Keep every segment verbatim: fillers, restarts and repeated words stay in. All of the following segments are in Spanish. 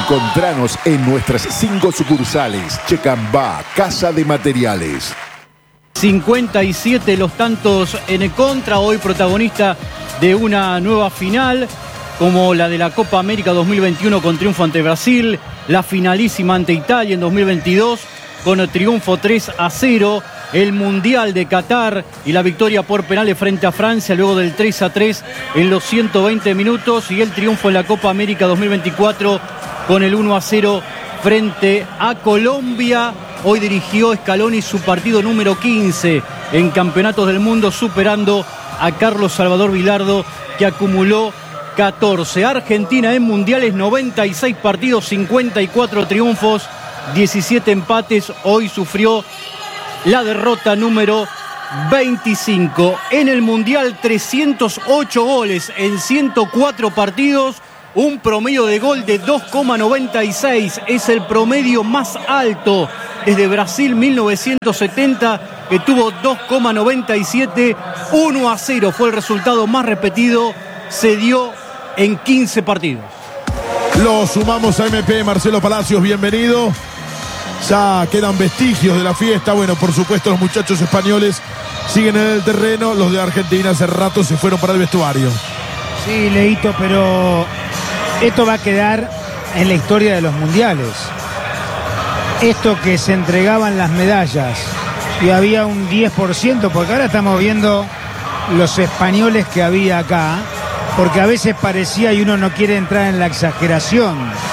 Encontranos en nuestras cinco sucursales. Checambá, Casa de Materiales. cincuenta y siete los tantos en contra, hoy protagonista de una nueva final, como la de la Copa América dos mil veintiuno con triunfo ante Brasil, la finalísima ante Italia en dos mil veintidós con el triunfo tres a cero, el Mundial de Qatar y la victoria por penales frente a Francia luego del tres a tres en los ciento veinte minutos, y el triunfo en la Copa América dos mil veinticuatro con el uno a cero frente a Colombia. Hoy dirigió Scaloni su partido número quince en Campeonatos del Mundo, superando a Carlos Salvador Vilardo, que acumuló catorce. Argentina en mundiales, noventa y seis partidos, cincuenta y cuatro triunfos, diecisiete empates. Hoy sufrió la derrota número veinticinco. En el mundial, trescientos ocho goles en ciento cuatro partidos. Un promedio de gol de dos coma noventa y seis. Es el promedio más alto desde Brasil mil novecientos setenta, que tuvo dos coma noventa y siete. uno a cero fue el resultado más repetido. Se dio en quince partidos. Lo sumamos a M P. Marcelo Palacios, bienvenido. Ya quedan vestigios de la fiesta. Bueno, por supuesto, los muchachos españoles siguen en el terreno. Los de Argentina hace rato se fueron para el vestuario. Sí, Leito, pero esto va a quedar en la historia de los mundiales. Esto que se entregaban las medallas y había un diez por ciento, porque ahora estamos viendo los españoles que había acá, porque a veces parecía, y uno no quiere entrar en la exageración,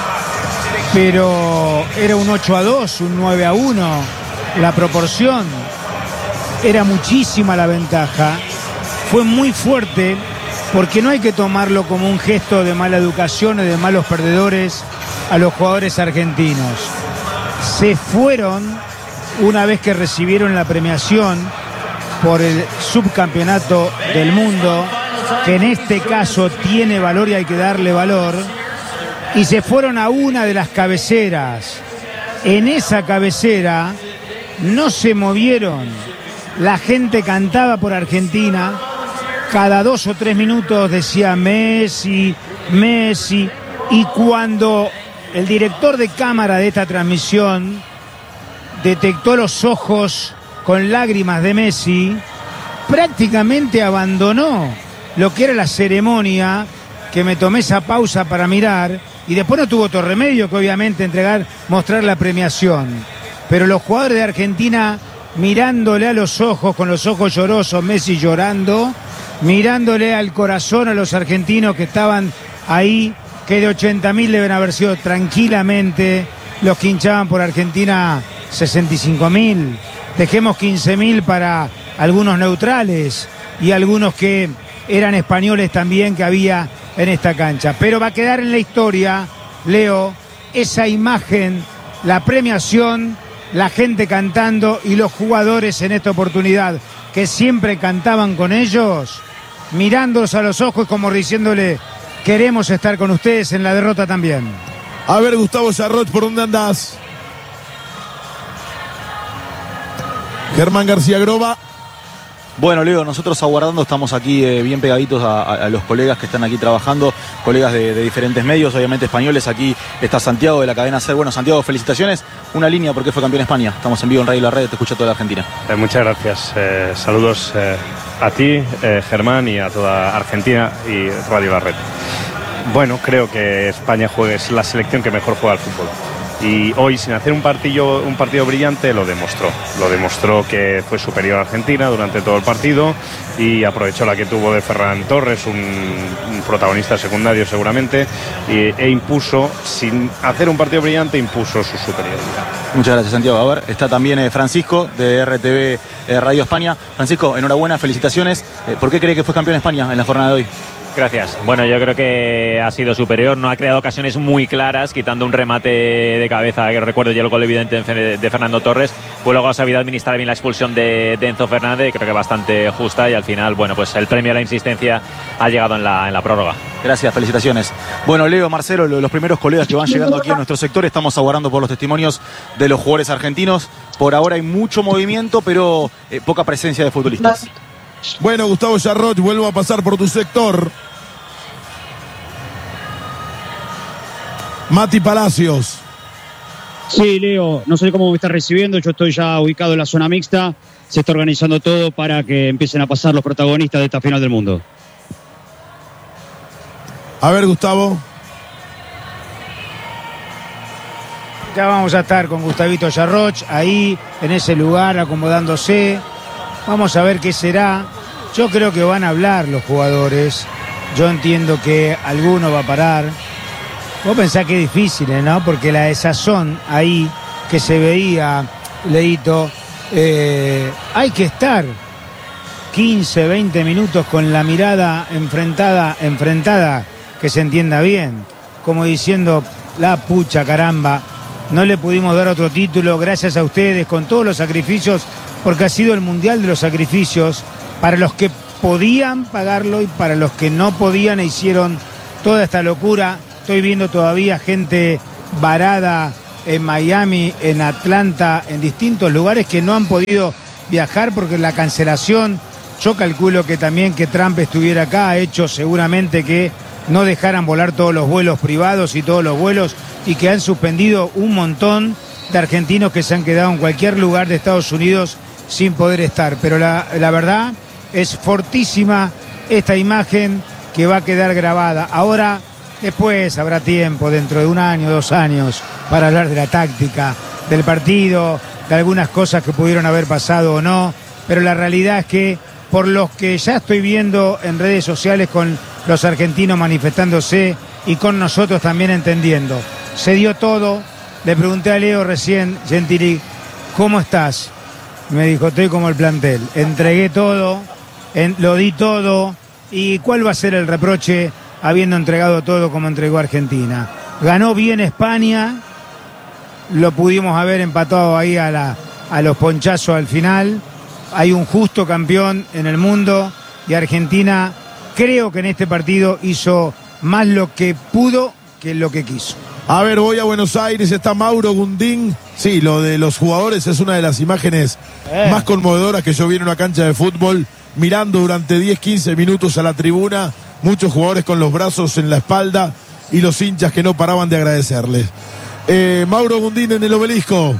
pero era un ocho a dos, un nueve a uno, la proporción, era muchísima la ventaja, fue muy fuerte, porque no hay que tomarlo como un gesto de mala educación o de malos perdedores a los jugadores argentinos. Se fueron una vez que recibieron la premiación por el subcampeonato del mundo, que en este caso tiene valor y hay que darle valor, y se fueron a una de las cabeceras. En esa cabecera no se movieron, la gente cantaba por Argentina, cada dos o tres minutos decía Messi, Messi, y cuando el director de cámara de esta transmisión detectó los ojos con lágrimas de Messi, prácticamente abandonó lo que era la ceremonia, que me tomé esa pausa para mirar, y después no tuvo otro remedio que obviamente entregar, mostrar la premiación. Pero los jugadores de Argentina mirándole a los ojos, con los ojos llorosos, Messi llorando, mirándole al corazón a los argentinos que estaban ahí, que de ochenta mil deben haber sido tranquilamente los que hinchaban por Argentina sesenta y cinco mil. Dejemos quince mil para algunos neutrales y algunos que eran españoles también que había en esta cancha. Pero va a quedar en la historia, Leo, esa imagen, la premiación, la gente cantando y los jugadores en esta oportunidad que siempre cantaban con ellos, mirándolos a los ojos como diciéndole: queremos estar con ustedes en la derrota también. A ver, Gustavo Charrot, ¿por dónde andás? Germán García Groba. Bueno, Leo, nosotros aguardando, estamos aquí eh, bien pegaditos a, a, a los colegas que están aquí trabajando, colegas de, de diferentes medios, obviamente españoles. Aquí está Santiago de la cadena SER. Bueno, Santiago, felicitaciones. Una línea porque fue campeón España. Estamos en vivo en Radio La Red, te escucha toda la Argentina. Eh, muchas gracias. Eh, saludos eh, a ti, eh, Germán, y a toda Argentina y Radio La Red. Bueno, creo que España juega, es la selección que mejor juega al fútbol. Y hoy, sin hacer un partido, un partido brillante, lo demostró. Lo demostró que fue superior a Argentina durante todo el partido y aprovechó la que tuvo de Ferran Torres, un, un protagonista secundario seguramente, y, e impuso, sin hacer un partido brillante, impuso su superioridad. Muchas gracias, Santiago. A ver, está también eh, Francisco de R T V eh, Radio España. Francisco, enhorabuena, felicitaciones. Eh, ¿Por qué cree que fue campeón España en la jornada de hoy? Gracias. Bueno, yo creo que ha sido superior, no ha creado ocasiones muy claras, quitando un remate de cabeza, que recuerdo ya el gol evidente de Fernando Torres, pues luego ha sabido administrar bien la expulsión de, de Enzo Fernández, creo que bastante justa, y al final, bueno, pues el premio a la insistencia ha llegado en la, en la prórroga. Gracias, felicitaciones. Bueno, Leo, Marcelo, los primeros colegas que van llegando aquí a nuestro sector, estamos aguardando por los testimonios de los jugadores argentinos. Por ahora hay mucho movimiento, pero eh, poca presencia de futbolistas. Bueno, Gustavo Charrot, vuelvo a pasar por tu sector. Mati Palacios. Sí, Leo, no sé cómo me está recibiendo, yo estoy ya ubicado en la zona mixta, se está organizando todo para que empiecen a pasar los protagonistas de esta final del mundo. A ver, Gustavo. Ya vamos a estar con Gustavito Yarroch ahí, en ese lugar, acomodándose. Vamos a ver qué será. Yo creo que van a hablar los jugadores. Yo entiendo que alguno va a parar. Vos pensás que es difícil, ¿no? Porque la desazón ahí que se veía, Leito, eh, hay que estar quince, veinte minutos con la mirada enfrentada, enfrentada, que se entienda bien. Como diciendo, la pucha, caramba, no le pudimos dar otro título, gracias a ustedes, con todos los sacrificios, porque ha sido el mundial de los sacrificios para los que podían pagarlo y para los que no podían e hicieron toda esta locura. Estoy viendo todavía gente varada en Miami, en Atlanta, en distintos lugares que no han podido viajar porque la cancelación, yo calculo que también que Trump estuviera acá ha hecho seguramente que no dejaran volar todos los vuelos privados y todos los vuelos, y que han suspendido un montón de argentinos que se han quedado en cualquier lugar de Estados Unidos sin poder estar. Pero la, la verdad es fortísima esta imagen que va a quedar grabada. Ahora, después habrá tiempo, dentro de un año, dos años, para hablar de la táctica, del partido, de algunas cosas que pudieron haber pasado o no, pero la realidad es que por los que ya estoy viendo en redes sociales con los argentinos manifestándose y con nosotros también entendiendo, se dio todo. Le pregunté a Leo recién, Gentili, ¿cómo estás? Me dijo, estoy como el plantel, entregué todo, en, lo di todo, y ¿cuál va a ser el reproche habiendo entregado todo como entregó Argentina? Ganó bien España, lo pudimos haber empatado ahí a, la, a los ponchazos al final. Hay un justo campeón en el mundo y Argentina creo que en este partido hizo más lo que pudo que lo que quiso. A ver, voy a Buenos Aires, está Mauro Gundín. Sí, lo de los jugadores es una de las imágenes eh. más conmovedoras que yo vi en una cancha de fútbol, mirando durante diez, quince minutos a la tribuna, muchos jugadores con los brazos en la espalda y los hinchas que no paraban de agradecerles. Eh, Mauro Gundín en el Obelisco.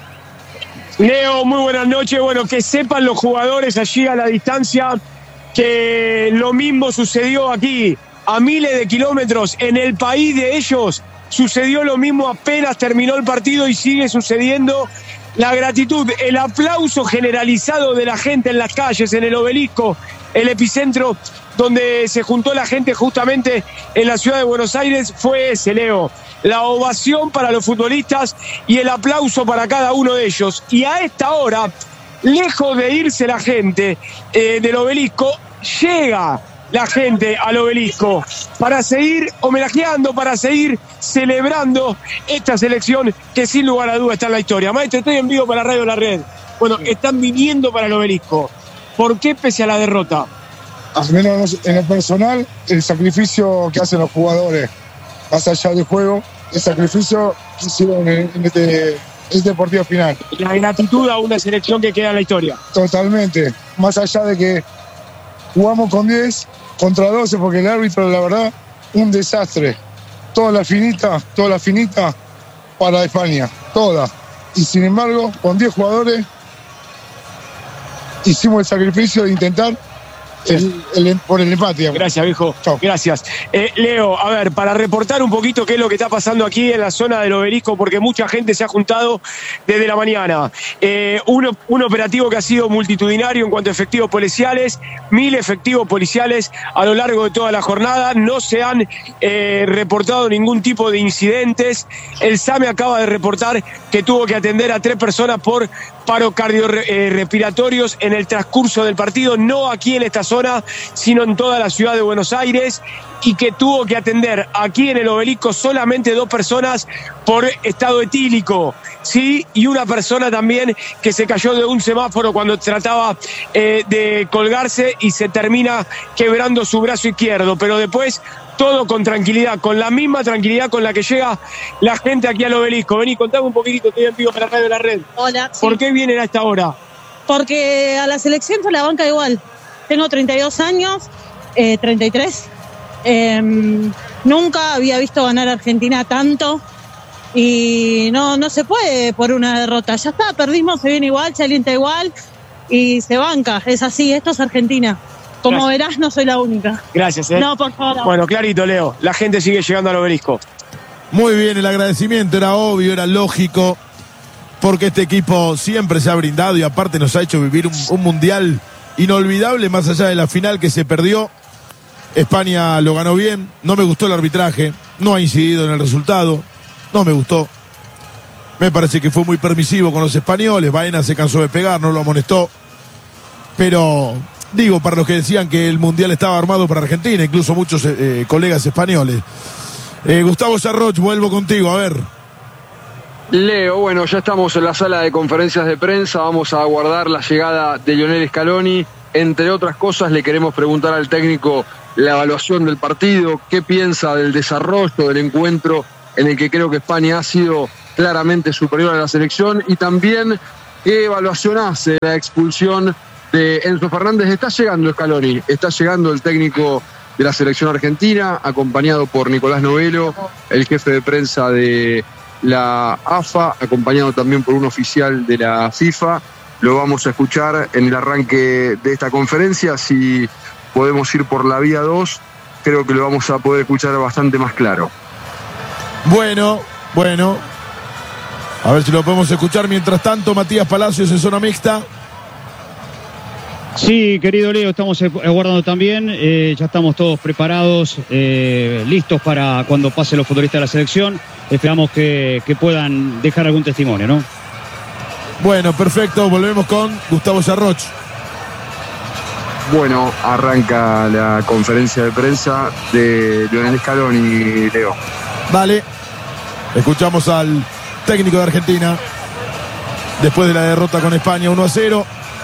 Leo, muy buenas noches. Bueno, que sepan los jugadores allí a la distancia que lo mismo sucedió aquí, a miles de kilómetros, en el país de ellos. Sucedió lo mismo apenas terminó el partido y sigue sucediendo. La gratitud, el aplauso generalizado de la gente en las calles, en el Obelisco, el epicentro donde se juntó la gente justamente en la ciudad de Buenos Aires, fue ese, Leo. La ovación para los futbolistas y el aplauso para cada uno de ellos. Y a esta hora, lejos de irse la gente eh, del Obelisco, llega la gente al Obelisco para seguir homenajeando, para seguir celebrando esta selección que sin lugar a duda está en la historia. Maestro, estoy en vivo para Radio La Red. Bueno, están viniendo para el Obelisco. ¿Por qué pese a la derrota? Al menos en lo personal, el sacrificio que hacen los jugadores, más allá del juego, el sacrificio que hicieron en este, este partido final. La gratitud a una selección que queda en la historia. Totalmente. Más allá de que jugamos con diez contra doce, porque el árbitro, la verdad, un desastre. Toda la finita, toda la finita para España, toda. Y sin embargo, con diez jugadores, hicimos el sacrificio de intentar El, el, por el empate. Gracias, viejo. Chau. Gracias. Eh, Leo, a ver, para reportar un poquito qué es lo que está pasando aquí en la zona del Obelisco, porque mucha gente se ha juntado desde la mañana. Eh, un, un operativo que ha sido multitudinario en cuanto a efectivos policiales, mil efectivos policiales a lo largo de toda la jornada. No se han eh, reportado ningún tipo de incidentes. El S A M E acaba de reportar que tuvo que atender a tres personas por paros cardiorrespiratorios en el transcurso del partido, no aquí en esta zona, sino en toda la ciudad de Buenos Aires, y que tuvo que atender aquí en el Obelisco solamente dos personas por estado etílico, ¿sí? Y una persona también que se cayó de un semáforo cuando trataba eh, de colgarse y se termina quebrando su brazo izquierdo, pero después todo con tranquilidad, con la misma tranquilidad con la que llega la gente aquí al Obelisco. Vení, contame un poquitito, estoy en vivo para Radio La Red. Hola. ¿Por sí. qué vienen a esta hora? Porque a la selección se la banca igual. Tengo treinta y dos años, eh, treinta y tres. Eh, Nunca había visto ganar a Argentina tanto y no, no se puede por una derrota. Ya está, perdimos, se viene igual, se alienta igual y se banca. Es así, esto es Argentina. Como Gracias. verás, no soy la única. Gracias, ¿eh? No, por favor. Bueno, clarito, Leo. La gente sigue llegando al Obelisco. Muy bien, el agradecimiento era obvio, era lógico, porque este equipo siempre se ha brindado y aparte nos ha hecho vivir un, un mundial inolvidable, más allá de la final que se perdió. España lo ganó bien, no me gustó el arbitraje, no ha incidido en el resultado, no me gustó. Me parece que fue muy permisivo con los españoles, Baena se cansó de pegar, no lo amonestó. Pero, digo, para los que decían que el mundial estaba armado para Argentina, incluso muchos eh, colegas españoles. Eh, Gustavo Sarroch, vuelvo contigo, a ver. Leo, bueno, ya estamos en la sala de conferencias de prensa, vamos a aguardar la llegada de Lionel Scaloni. Entre otras cosas, le queremos preguntar al técnico la evaluación del partido, qué piensa del desarrollo del encuentro en el que creo que España ha sido claramente superior a la selección y también qué evaluación hace de la expulsión de Enzo Fernández. Está llegando Scaloni, está llegando el técnico de la selección argentina, acompañado por Nicolás Novelo, el jefe de prensa de la A F A, acompañado también por un oficial de la FIFA. Lo vamos a escuchar en el arranque de esta conferencia. Si podemos ir por la vía dos, creo que lo vamos a poder escuchar bastante más claro. Bueno, bueno. A ver si lo podemos escuchar. Mientras tanto, Matías Palacios en zona mixta. Sí, querido Leo, estamos aguardando también. Eh, ya estamos todos preparados, eh, listos para cuando pasen los futbolistas de la selección. Esperamos que, que puedan dejar algún testimonio, ¿no? Bueno, perfecto. Volvemos con Gustavo Sarroch. Bueno, arranca la conferencia de prensa de Lionel Scaloni, Leo. Dale. Escuchamos al técnico de Argentina después de la derrota con España uno a cero.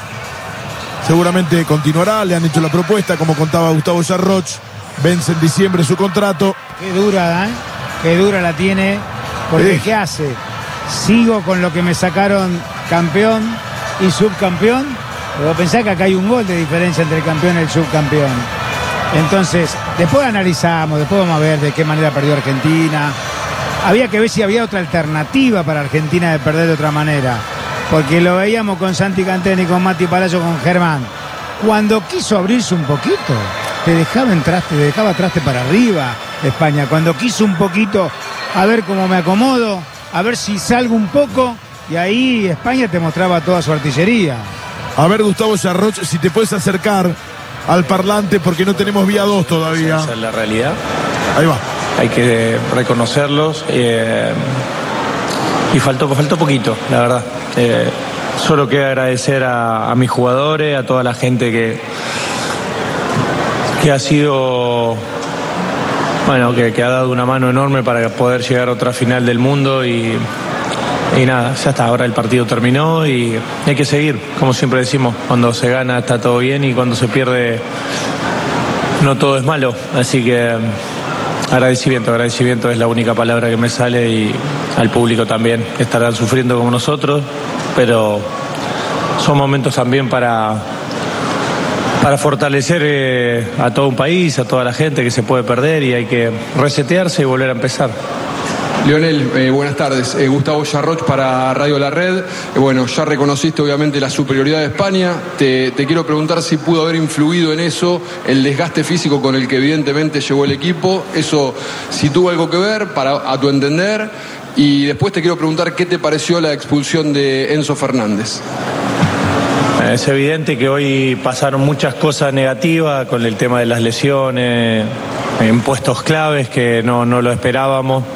Seguramente continuará, le han hecho la propuesta, como contaba Gustavo Sarroch, vence en diciembre su contrato. Qué dura, ¿eh? Qué dura la tiene, porque ¿Eh? ¿qué hace? Sigo con lo que me sacaron campeón y subcampeón, pero pensá que acá hay un gol de diferencia entre el campeón y el subcampeón. Entonces, después analizamos, después vamos a ver de qué manera perdió Argentina. Había que ver si había otra alternativa para Argentina de perder de otra manera. Porque lo veíamos con Santi Canteni, con Mati Palacio, con Germán. Cuando quiso abrirse un poquito, te dejaba entrar, te dejaba traste para arriba España. Cuando quiso un poquito, a ver cómo me acomodo, a ver si salgo un poco, y ahí España te mostraba toda su artillería. A ver, Gustavo Sarroch, si te puedes acercar al parlante, porque no tenemos vía dos todavía. Esa es la realidad. Ahí va. Hay que reconocerlos. Eh... Y faltó, faltó poquito, la verdad. Eh, solo quiero agradecer a, a mis jugadores, a toda la gente que, que ha sido, bueno, que, que ha dado una mano enorme para poder llegar a otra final del mundo y, y nada, ya está, ahora el partido terminó y hay que seguir, como siempre decimos, cuando se gana está todo bien y cuando se pierde no todo es malo, así que agradecimiento, agradecimiento es la única palabra que me sale y al público también, que estarán sufriendo como nosotros, pero son momentos también para, para fortalecer eh, a todo un país, a toda la gente que se puede perder y hay que resetearse y volver a empezar. Lionel, eh, buenas tardes. Eh, Gustavo Sarroch para Radio La Red. Eh, bueno, ya reconociste obviamente la superioridad de España. Te, te quiero preguntar si pudo haber influido en eso el desgaste físico con el que evidentemente llegó el equipo. Eso, si tuvo algo que ver, para, a tu entender. Y después te quiero preguntar qué te pareció la expulsión de Enzo Fernández. Es evidente que hoy pasaron muchas cosas negativas con el tema de las lesiones, en puestos claves que no, no lo esperábamos.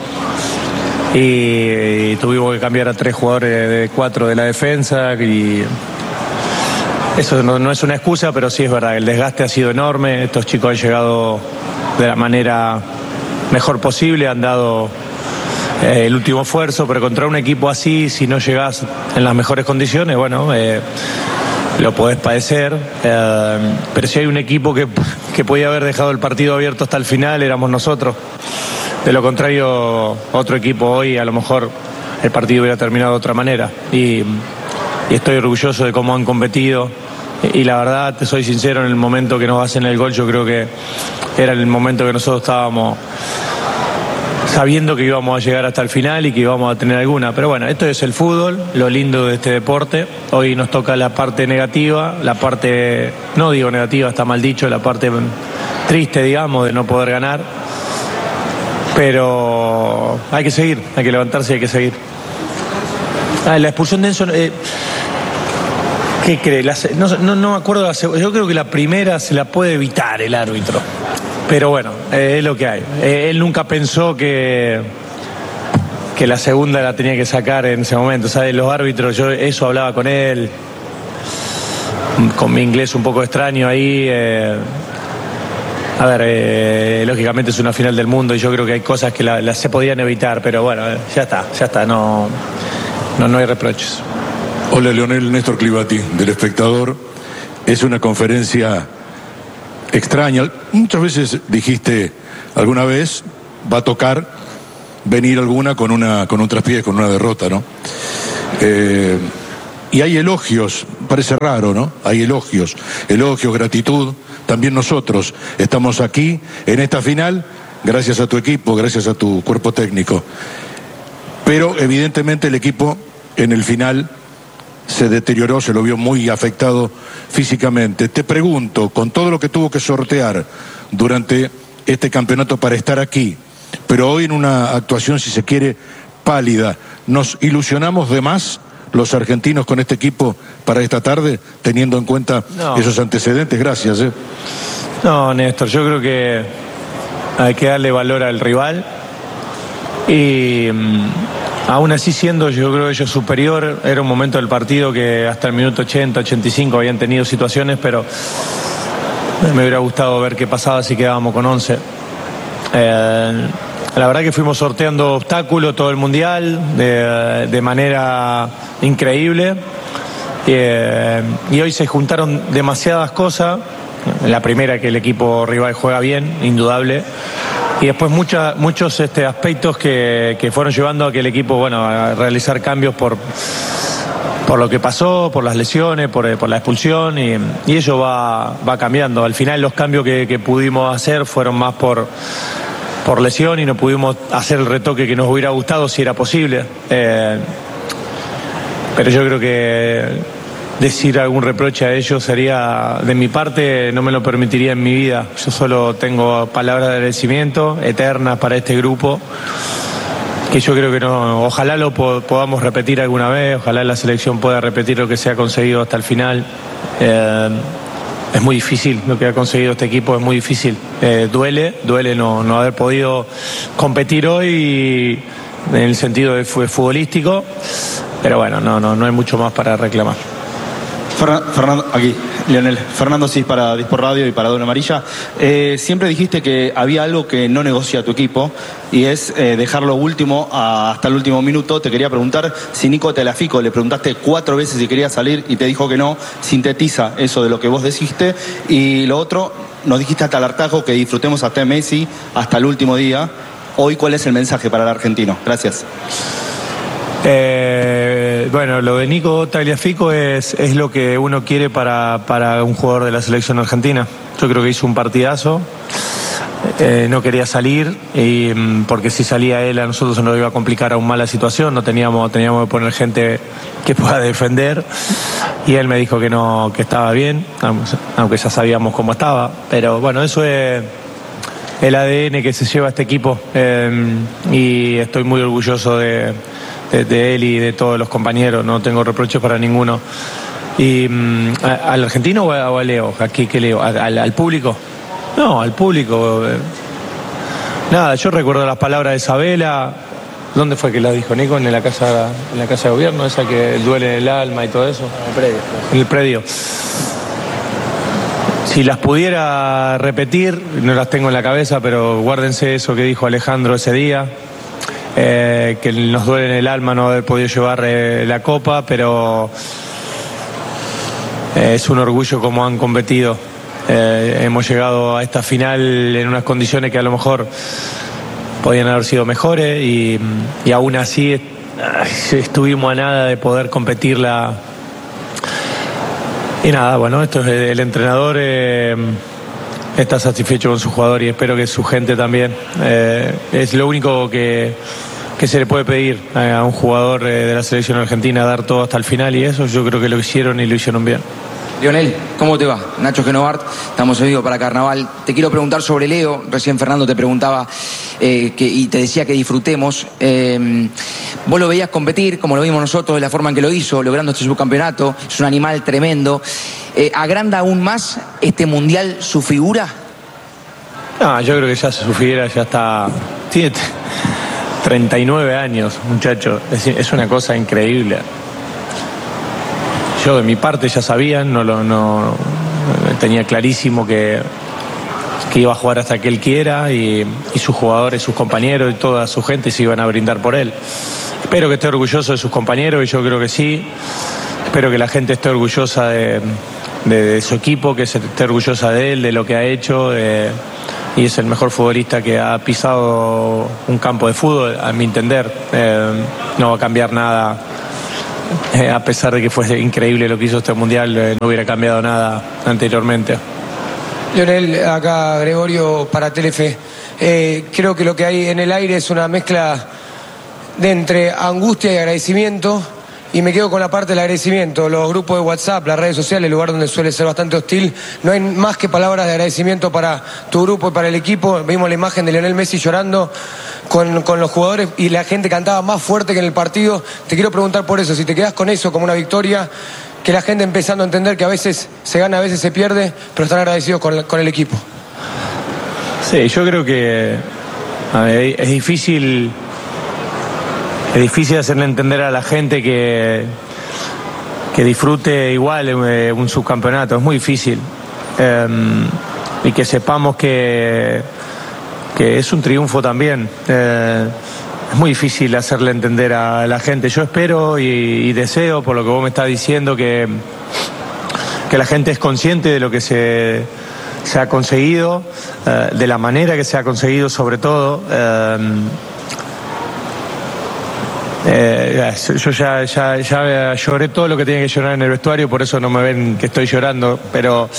Y, y tuvimos que cambiar a tres jugadores de cuatro de la defensa y eso no, no es una excusa, pero sí es verdad, el desgaste ha sido enorme, estos chicos han llegado de la manera mejor posible, han dado eh, el último esfuerzo, pero contra un equipo así, si no llegás en las mejores condiciones, bueno, eh, lo podés padecer, eh, pero si hay un equipo que, que podía haber dejado el partido abierto hasta el final, éramos nosotros. De lo contrario, otro equipo hoy a lo mejor el partido hubiera terminado de otra manera. Y, y estoy orgulloso de cómo han competido. Y, y la verdad, te soy sincero, en el momento que nos hacen el gol, yo creo que era el momento que nosotros estábamos sabiendo que íbamos a llegar hasta el final y que íbamos a tener alguna. Pero bueno, esto es el fútbol, lo lindo de este deporte. Hoy nos toca la parte negativa, la parte, no digo negativa, está mal dicho, la parte triste, digamos, de no poder ganar. Pero hay que seguir, hay que levantarse y hay que seguir. Ah, la expulsión de Enzo, eh, ¿qué cree? La, no, no, no me acuerdo, la, yo creo que la primera se la puede evitar el árbitro. Pero bueno, eh, es lo que hay. Eh, él nunca pensó que, que la segunda la tenía que sacar en ese momento. ¿Sabes? Los árbitros, yo eso hablaba con él, con mi inglés un poco extraño ahí. Eh, a ver, eh, lógicamente es una final del mundo y yo creo que hay cosas que la, la se podían evitar, pero bueno, eh, ya está, ya está, no, no, no hay reproches. Hola, Leonel, Néstor Clivati, del Espectador. Es una conferencia extraña. Muchas veces dijiste, alguna vez va a tocar venir alguna con una con un traspié, con una derrota, ¿no? Eh, y hay elogios, parece raro, ¿no? Hay elogios, elogios, gratitud. También nosotros estamos aquí en esta final gracias a tu equipo, gracias a tu cuerpo técnico. Pero evidentemente el equipo en el final se deterioró, se lo vio muy afectado físicamente. Te pregunto, con todo lo que tuvo que sortear durante este campeonato para estar aquí, pero hoy en una actuación, si se quiere, pálida, ¿nos ilusionamos de más los argentinos con este equipo para esta tarde, teniendo en cuenta no. esos antecedentes? Gracias. ¿eh? No, Néstor, yo creo que hay que darle valor al rival y aún así siendo yo creo ellos superior, era un momento del partido que hasta el minuto ochenta, ochenta y cinco habían tenido situaciones, pero me hubiera gustado ver qué pasaba si quedábamos con once. Eh, la verdad que fuimos sorteando obstáculos todo el mundial de, de manera increíble eh, y hoy se juntaron demasiadas cosas. La primera, que el equipo rival juega bien, indudable. Y después mucha, muchos este, aspectos que, que fueron llevando a que el equipo, bueno, a realizar cambios por, por lo que pasó, por las lesiones, por, por la expulsión, y, y eso va, va cambiando. Al final los cambios que, que pudimos hacer fueron más por, por lesión y no pudimos hacer el retoque que nos hubiera gustado si era posible. Eh, pero yo creo que decir algún reproche a ellos sería, de mi parte, no me lo permitiría en mi vida. Yo solo tengo palabras de agradecimiento eternas para este grupo, que yo creo que no, ojalá lo po- podamos repetir alguna vez, ojalá la selección pueda repetir lo que se ha conseguido hasta el final. Eh, es muy difícil lo que ha conseguido este equipo, es muy difícil. Eh, duele, duele no, no haber podido competir hoy en el sentido de fue futbolístico, pero bueno, no, no, no hay mucho más para reclamar. Fernando, aquí, Leonel. Fernando Cis para Dispor Radio y para Doble Amarilla. Eh, siempre dijiste que había algo que no negocia tu equipo y es eh, dejarlo último a, hasta el último minuto. Te quería preguntar si Nico Tagliafico le preguntaste cuatro veces si quería salir y te dijo que no. Sintetiza eso de lo que vos dijiste. Y lo otro, nos dijiste hasta el hartazgo que disfrutemos hasta Messi hasta el último día. Hoy, ¿cuál es el mensaje para el argentino? Gracias. Eh, bueno, lo de Nico Tagliafico es, es lo que uno quiere para, para un jugador de la selección argentina. Yo creo que hizo un partidazo, eh, no quería salir y, porque si salía él a nosotros se nos iba a complicar aún más la situación, no teníamos, teníamos que poner gente que pueda defender y él me dijo que no, que estaba bien, aunque ya sabíamos cómo estaba, pero bueno, eso es el A D N que se lleva este equipo eh, y estoy muy orgulloso de De, de él y de todos los compañeros, no tengo reproches para ninguno. Y um, a, ¿al argentino o a, o a Leo? ¿Aquí qué Leo? ¿A, al, ¿Al público? No, al público. Eh. Nada, yo recuerdo las palabras de Isabela. ¿Dónde fue que la dijo Nico? En la casa, en la casa de gobierno, esa que duele el alma y todo eso. En el predio. En el predio. Si las pudiera repetir, no las tengo en la cabeza, pero guárdense eso que dijo Alejandro ese día. Eh, que nos duele en el alma no haber podido llevar eh, la copa, pero eh, es un orgullo como han competido. Eh, hemos llegado a esta final en unas condiciones que a lo mejor podían haber sido mejores y, y aún así eh, estuvimos a nada de poder competirla. Y nada, bueno, esto es el entrenador. Eh, está satisfecho con su jugador y espero que su gente también. Eh, es lo único que, que se le puede pedir a un jugador de la selección argentina, dar todo hasta el final, y eso yo creo que lo hicieron y lo hicieron bien. Lionel, ¿cómo te va? Nacho Genovart, estamos en vivo para Carnaval. Te quiero preguntar sobre Leo. Recién Fernando te preguntaba eh, que, y te decía que disfrutemos. Eh, vos lo veías competir, como lo vimos nosotros, de la forma en que lo hizo, logrando este subcampeonato. Es un animal tremendo. Eh, ¿Agranda aún más este mundial su figura? No, yo creo que ya su figura ya está... Tiene treinta y nueve años, muchacho. Es, es una cosa increíble. Yo de mi parte ya sabían, no lo no, tenía clarísimo que, que iba a jugar hasta que él quiera, y, y sus jugadores, sus compañeros y toda su gente se iban a brindar por él. Espero que esté orgulloso de sus compañeros, y yo creo que sí. Espero que la gente esté orgullosa de, de, de su equipo, que se esté orgullosa de él, de lo que ha hecho. De, y es el mejor futbolista que ha pisado un campo de fútbol, a mi entender. Eh, no va a cambiar nada. Eh, a pesar de que fue increíble lo que hizo este mundial, eh, no hubiera cambiado nada anteriormente. Lionel, acá Gregorio para Telefe. Eh, creo que lo que hay en el aire es una mezcla de entre angustia y agradecimiento, y me quedo con la parte del agradecimiento. Los grupos de WhatsApp, las redes sociales, el lugar donde suele ser bastante hostil, no hay más que palabras de agradecimiento para tu grupo y para el equipo. Vimos la imagen de Lionel Messi llorando con, con los jugadores, y la gente cantaba más fuerte que en el partido. Te quiero preguntar por eso, si te quedás con eso como una victoria, que la gente empezando a entender que a veces se gana, a veces se pierde, pero están agradecidos con, con el equipo. Sí, yo creo que a ver, es difícil... Es difícil hacerle entender a la gente que, que disfrute igual eh, un subcampeonato. Es muy difícil. Eh, y que sepamos que, que es un triunfo también. Eh, es muy difícil hacerle entender a la gente. Yo espero y, y deseo, por lo que vos me estás diciendo, que, que la gente es consciente de lo que se, se ha conseguido, eh, de la manera que se ha conseguido sobre todo. Eh, Eh, yo ya, ya, ya lloré todo lo que tenía que llorar en el vestuario, por eso no me ven que estoy llorando, pero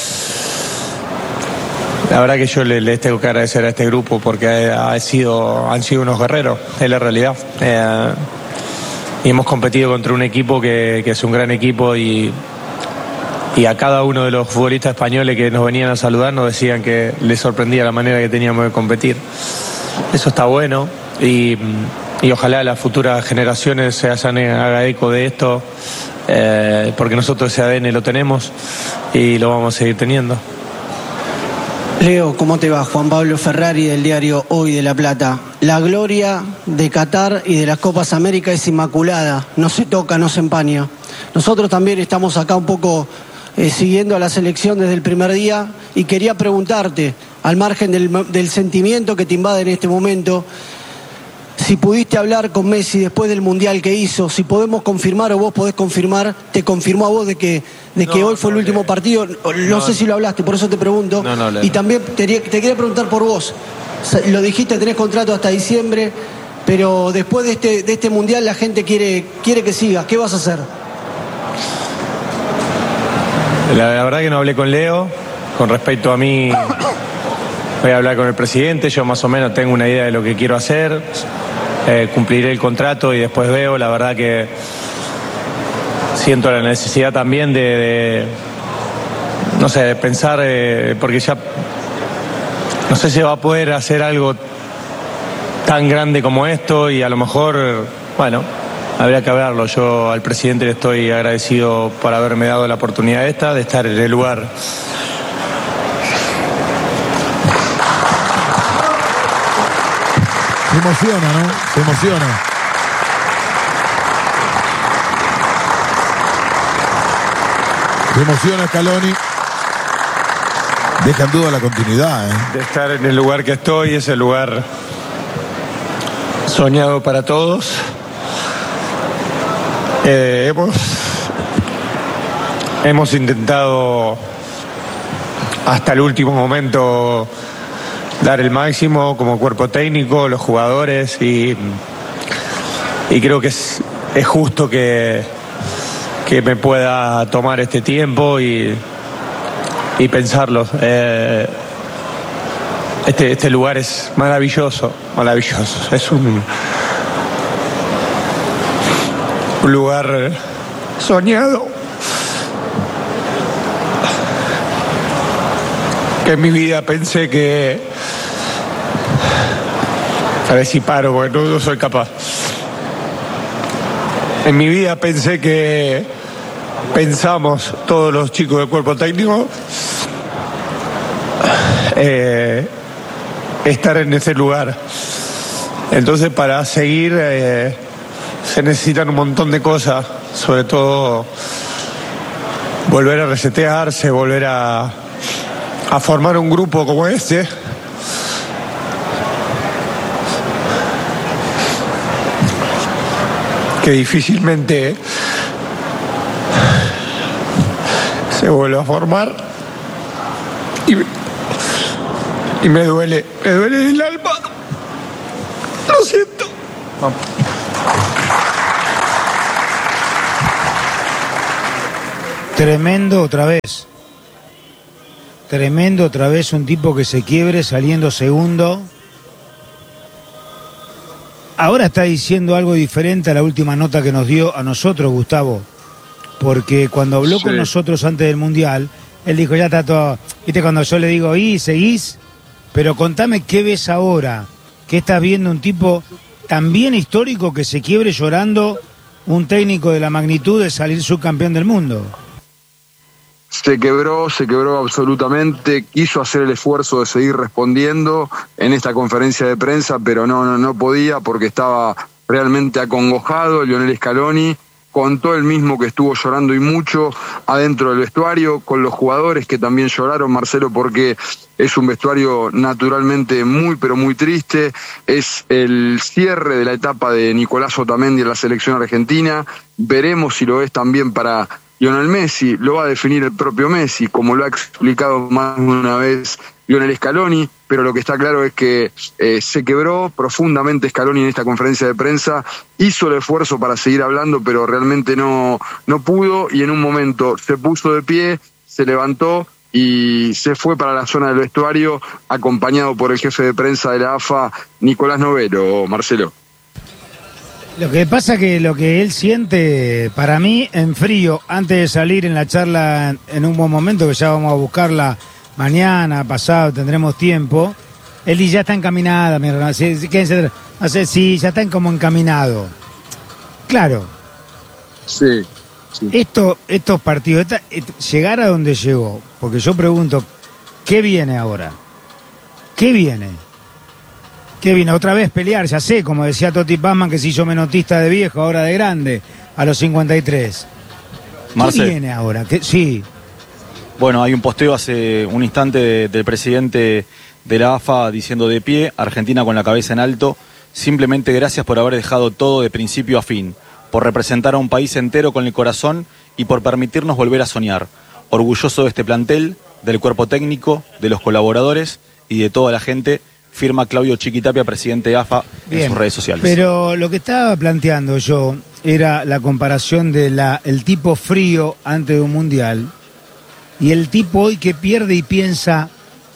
la verdad que yo les le tengo que agradecer a este grupo, porque ha sido, han sido unos guerreros, es la realidad. Eh, y hemos competido contra un equipo que, que es un gran equipo, y, y a cada uno de los futbolistas españoles que nos venían a saludar nos decían que les sorprendía la manera que teníamos de competir. Eso está bueno, y... Y ojalá las futuras generaciones se hagan haga eco de esto, eh, porque nosotros ese A D N lo tenemos y lo vamos a seguir teniendo. Leo, ¿cómo te va? Juan Pablo Ferrari, del diario Hoy de La Plata. La gloria de Qatar y de las Copas América es inmaculada, no se toca, no se empaña. Nosotros también estamos acá un poco eh, siguiendo a la selección desde el primer día, y quería preguntarte, al margen del, del sentimiento que te invade en este momento, si pudiste hablar con Messi después del Mundial que hizo, si podemos confirmar, o vos podés confirmar, te confirmó a vos de que, de que no, hoy fue no, el último partido. No, no sé si lo hablaste, por eso te pregunto. No, no, no, y también te, te quería preguntar por vos. Lo dijiste, tenés contrato hasta diciembre, pero después de este, de este Mundial la gente quiere, quiere que sigas. ¿Qué vas a hacer? La, la verdad que no hablé con Leo. Con respecto a mí, voy a hablar con el presidente. Yo más o menos tengo una idea de lo que quiero hacer. Eh, cumpliré el contrato y después veo. La verdad que siento la necesidad también de, de no sé, de pensar, eh, porque ya no sé si va a poder hacer algo tan grande como esto, y a lo mejor, bueno, habría que hablarlo. Yo al presidente le estoy agradecido por haberme dado la oportunidad esta de estar en el lugar. Se emociona, ¿no? Se emociona. Se emociona Scaloni. Deja en duda la continuidad, ¿eh? De estar en el lugar que estoy, es el lugar soñado para todos. Eh, hemos, hemos intentado hasta el último momento dar el máximo como cuerpo técnico, los jugadores, y, y creo que es, es justo que, que me pueda tomar este tiempo y, y pensarlo. Eh, Este, este lugar es maravilloso, maravilloso. Es un, un lugar soñado. Que en mi vida pensé que... A ver si paro, porque no, no soy capaz. En mi vida pensé que... Pensamos, todos los chicos del cuerpo técnico... Eh, estar en ese lugar. Entonces, para seguir eh, se necesitan un montón de cosas, sobre todo volver a resetearse, volver a, a formar un grupo como este. Que difícilmente se vuelve a formar. Y Y me duele, me duele el alma. Lo siento. Vamos. Tremendo otra vez. Tremendo otra vez un tipo que se quiebre saliendo segundo. Ahora está diciendo algo diferente a la última nota que nos dio a nosotros, Gustavo. Porque cuando habló sí. con nosotros antes del Mundial, él dijo, ya está todo. ¿Viste cuando yo le digo, y seguís? Pero contame qué ves ahora, que estás viendo un tipo también histórico que se quiebre llorando, un técnico de la magnitud de salir subcampeón del mundo. Se quebró, se quebró absolutamente, quiso hacer el esfuerzo de seguir respondiendo en esta conferencia de prensa, pero no, no, no podía porque estaba realmente acongojado. Lionel Scaloni contó él mismo que estuvo llorando y mucho adentro del vestuario, con los jugadores que también lloraron, Marcelo, porque es un vestuario naturalmente muy, pero muy triste. Es el cierre de la etapa de Nicolás Otamendi en la selección argentina. Veremos si lo es también para Lionel Messi. Lo va a definir el propio Messi, como lo ha explicado más de una vez Lionel Scaloni, pero lo que está claro es que eh, se quebró profundamente Scaloni en esta conferencia de prensa, hizo el esfuerzo para seguir hablando, pero realmente no, no pudo, y en un momento se puso de pie, se levantó y se fue para la zona del vestuario, acompañado por el jefe de prensa de la A F A, Nicolás Novelo, Marcelo. Lo que pasa que lo que él siente, para mí, en frío, antes de salir en la charla en un buen momento, que ya vamos a buscarla mañana, pasado, tendremos tiempo, él dice, ya está encaminada, mi hermano, quédense, no sé, sí, ya están como encaminado. Claro. Sí. sí. Esto, estos partidos, esta, et, llegar a donde llegó, porque yo pregunto, ¿qué viene ahora? ¿Qué viene? ¿Qué viene? Otra vez pelear, ya sé, como decía Totti Pazman, que se hizo menotista de viejo, ahora de grande, a los cincuenta y tres. ¿Qué Marce. viene ahora? ¿Qué? Sí. Bueno, hay un posteo hace un instante de, del presidente de la A F A diciendo de pie, Argentina con la cabeza en alto, simplemente gracias por haber dejado todo de principio a fin, por representar a un país entero con el corazón y por permitirnos volver a soñar. Orgulloso de este plantel, del cuerpo técnico, de los colaboradores y de toda la gente, firma Claudio Chiquitapia, presidente de A F A, Bien, en sus redes sociales. Pero lo que estaba planteando yo era la comparación de la el tipo frío antes de un mundial y el tipo hoy que pierde y piensa,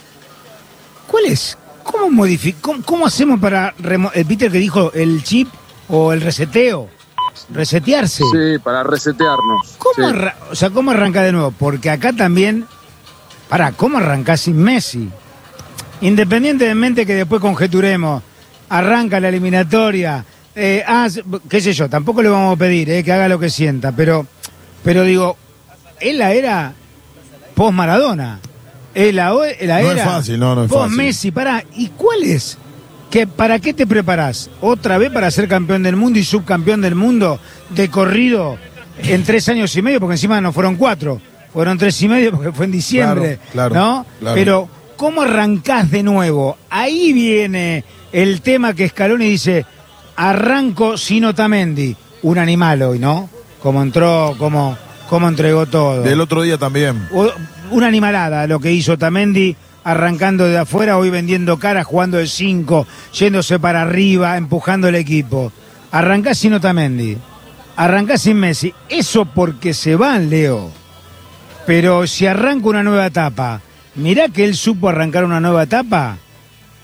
¿cuál es? ¿Cómo modific cómo, cómo hacemos para el Peter que dijo el chip o el reseteo? Resetearse. Sí, para resetearnos. ¿Cómo sí. arra o sea, ¿cómo arranca de nuevo? Porque acá también, pará, ¿cómo arrancás sin Messi? Independientemente que después conjeturemos, arranca la eliminatoria, eh, ah, qué sé yo, tampoco le vamos a pedir eh, que haga lo que sienta, pero, pero digo, es la era post-Maradona, es la, la era no es fácil, no, no es post-Messi, pará, ¿y cuál es? ¿Que, ¿Para qué te preparás? ¿Otra vez para ser campeón del mundo y subcampeón del mundo de corrido en tres años y medio? Porque encima no fueron cuatro, fueron tres y medio porque fue en diciembre, claro, claro, ¿no? Claro. Pero ¿cómo arrancás de nuevo? Ahí viene el tema que Scaloni dice, arranco sin Otamendi. Un animal hoy, ¿no? Como entró, como, como entregó todo. Del otro día también. Una animalada lo que hizo Otamendi, arrancando de afuera, hoy vendiendo cara, jugando de cinco, yéndose para arriba, empujando el equipo. Arrancás sin Otamendi, arrancás sin Messi. Eso porque se van, Leo. Pero si arranca una nueva etapa... Mirá que él supo arrancar una nueva etapa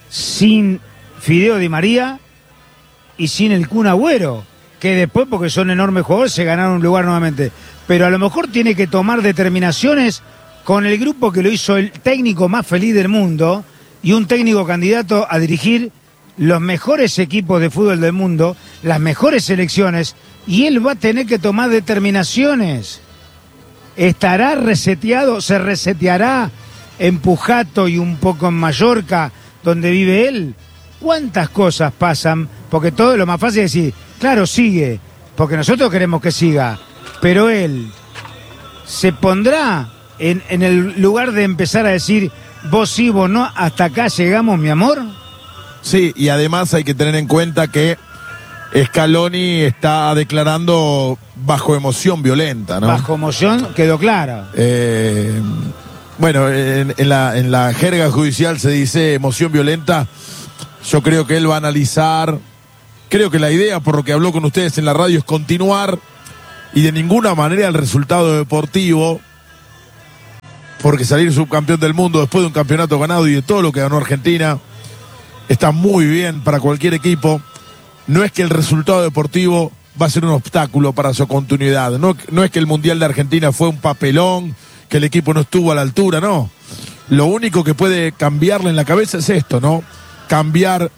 sin Fideo Di María y sin el Kun Agüero, que después, porque son enormes jugadores, se ganaron un lugar nuevamente. Pero a lo mejor tiene que tomar determinaciones con el grupo que lo hizo el técnico más feliz del mundo y un técnico candidato a dirigir los mejores equipos de fútbol del mundo, las mejores selecciones, y él va a tener que tomar determinaciones. ¿Estará reseteado, se reseteará en Pujato y un poco en Mallorca, donde vive él? ¿Cuántas cosas pasan? Porque todo lo más fácil es decir, claro, sigue, porque nosotros queremos que siga, pero él se pondrá en, en el lugar de empezar a decir, vos sí, vos no, hasta acá llegamos, mi amor. Sí, y además hay que tener en cuenta que Scaloni está declarando bajo emoción violenta, ¿no? Bajo emoción, quedó claro. Eh, bueno, en, en, la, en la jerga judicial se dice emoción violenta. Yo creo que él va a analizar. Creo que la idea, por lo que habló con ustedes en la radio, es continuar y de ninguna manera el resultado deportivo, porque salir subcampeón del mundo después de un campeonato ganado y de todo lo que ganó Argentina está muy bien para cualquier equipo. No es que el resultado deportivo va a ser un obstáculo para su continuidad. No, no es que el Mundial de Argentina fue un papelón, que el equipo no estuvo a la altura, no. Lo único que puede cambiarle en la cabeza es esto, ¿no? Cambiar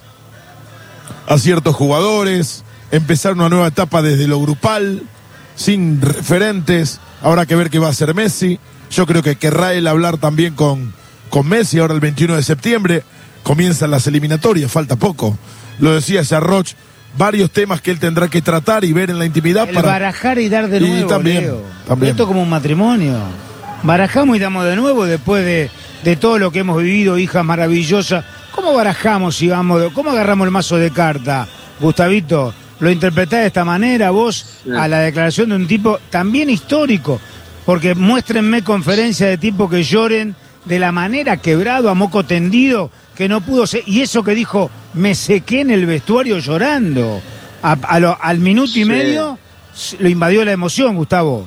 a ciertos jugadores, empezar una nueva etapa desde lo grupal, sin referentes. Habrá que ver qué va a hacer Messi. Yo creo que querrá él hablar también con, con Messi ahora el veintiuno de septiembre. Comienzan las eliminatorias, falta poco. Lo decía Sarroch, varios temas que él tendrá que tratar y ver en la intimidad. El para barajar y dar de nuevo, y también, Leo. también. Esto como un matrimonio. Barajamos y damos de nuevo después de, de todo lo que hemos vivido, hija maravillosa. ¿Cómo barajamos y vamos? De, ¿Cómo agarramos el mazo de carta, Gustavito? Lo interpretás de esta manera vos sí. A la declaración de un tipo también histórico. Porque muéstrenme conferencias de tipo que lloren de la manera quebrado, a moco tendido, que no pudo ser. Y eso que dijo, me sequé en el vestuario llorando. A, a lo, al minuto y sí. medio lo invadió la emoción, Gustavo.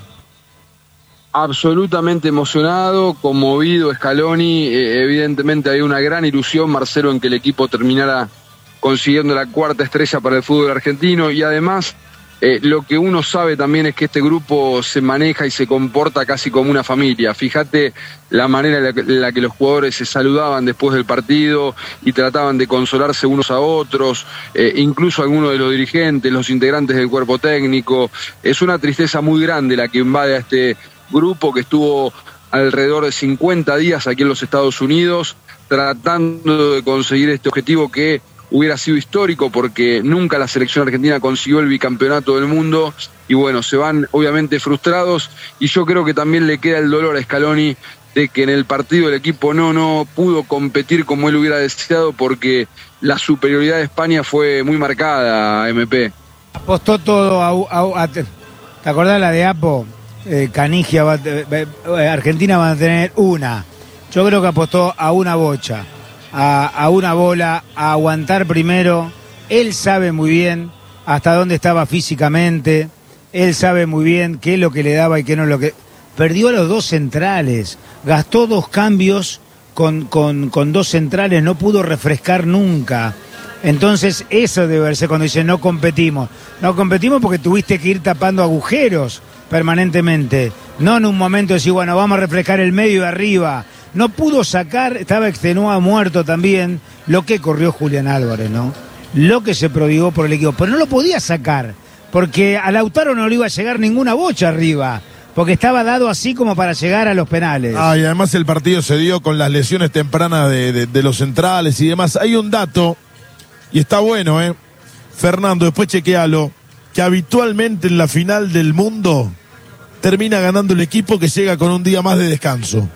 Absolutamente emocionado, conmovido Scaloni. Eh, evidentemente hay una gran ilusión, Marcelo, en que el equipo terminara consiguiendo la cuarta estrella para el fútbol argentino. Y además, eh, lo que uno sabe también es que este grupo se maneja y se comporta casi como una familia. Fíjate la manera en la, que, en la que los jugadores se saludaban después del partido y trataban de consolarse unos a otros, eh, incluso algunos de los dirigentes, los integrantes del cuerpo técnico. Es una tristeza muy grande la que invade a este grupo que estuvo alrededor de cincuenta días aquí en los Estados Unidos tratando de conseguir este objetivo que hubiera sido histórico porque nunca la selección argentina consiguió el bicampeonato del mundo y bueno, se van obviamente frustrados y yo creo que también le queda el dolor a Scaloni de que en el partido el equipo no, no pudo competir como él hubiera deseado porque la superioridad de España fue muy marcada, M P. Apostó todo a... a, a ¿te acordás la de Apo? Eh, Canigia, va, eh, Argentina va a tener una. Yo creo que apostó a una bocha, a, a una bola, a aguantar primero. Él sabe muy bien hasta dónde estaba físicamente. Él sabe muy bien qué es lo que le daba y qué no es lo que... Perdió a los dos centrales. Gastó dos cambios con, con, con dos centrales. No pudo refrescar nunca. Entonces eso debe ser cuando dice no competimos. No competimos porque tuviste que ir tapando agujeros permanentemente, no en un momento decir, bueno, vamos a refrescar el medio de arriba. No pudo sacar, estaba extenuado, muerto también, lo que corrió Julián Álvarez, ¿no? Lo que se prodigó por el equipo, pero no lo podía sacar, porque a Lautaro no le iba a llegar ninguna bocha arriba, porque estaba dado así como para llegar a los penales. Ah, y además el partido se dio con las lesiones tempranas de, de, de los centrales y demás. Hay un dato, y está bueno, ¿eh? Fernando, después chequealo, que habitualmente en la final del mundo termina ganando el equipo que llega con un día más de descanso.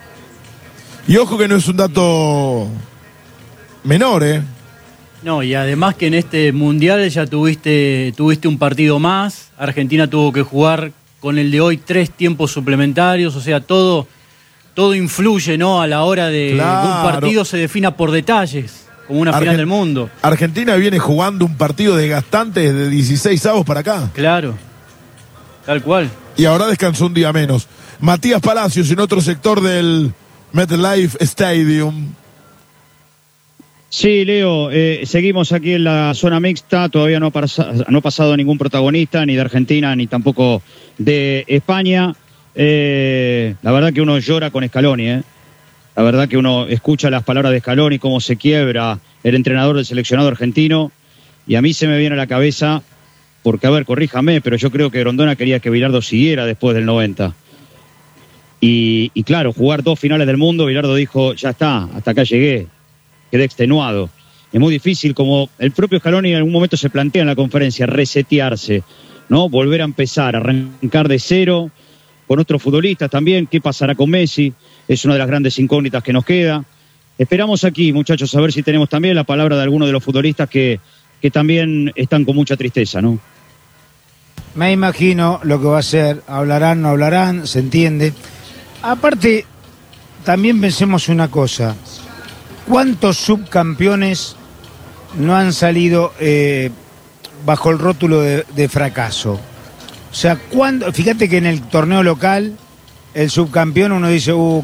Y ojo que no es un dato menor, ¿eh? No, y además que en este Mundial ya tuviste, tuviste un partido más. Argentina tuvo que jugar con el de hoy tres tiempos suplementarios. O sea, todo, todo influye, ¿no? A la hora de claro. que un partido se defina por detalles. Como una final Argent- del mundo. Argentina viene jugando un partido desgastante desde dieciséis avos para acá. Claro, tal cual. Y ahora descansó un día menos. Matías Palacios en otro sector del MetLife Stadium. Sí, Leo, eh, seguimos aquí en la zona mixta, todavía no ha, pasado, no ha pasado ningún protagonista, ni de Argentina, ni tampoco de España. Eh, la verdad que uno llora con Scaloni, ¿eh? La verdad que uno escucha las palabras de Scaloni, cómo se quiebra el entrenador del seleccionado argentino, y a mí se me viene a la cabeza, porque a ver, corríjame, pero yo creo que Grondona quería que Bilardo siguiera después del noventa. Y, y claro, jugar dos finales del mundo, Bilardo dijo, ya está, hasta acá llegué. Quedé extenuado. Es muy difícil, como el propio Scaloni en algún momento se plantea en la conferencia, resetearse, ¿no? Volver a empezar, arrancar de cero, con otros futbolistas también. ¿Qué pasará con Messi? Es una de las grandes incógnitas que nos queda. Esperamos aquí, muchachos, a ver si tenemos también la palabra de algunos de los futbolistas que, que también están con mucha tristeza, ¿no? Me imagino lo que va a ser. Hablarán, no hablarán, se entiende. Aparte, también pensemos una cosa. ¿Cuántos subcampeones no han salido eh, bajo el rótulo de, de fracaso? O sea, ¿cuándo? Fíjate que en el torneo local, el subcampeón uno dice, uh,